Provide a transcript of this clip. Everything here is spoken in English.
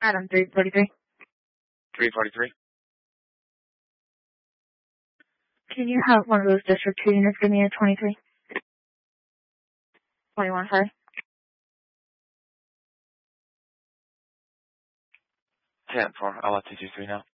Adam, 343. 343. Can you have one of those District 2 units give me a 23? 21, sorry. 10-4, I'll let 223 now.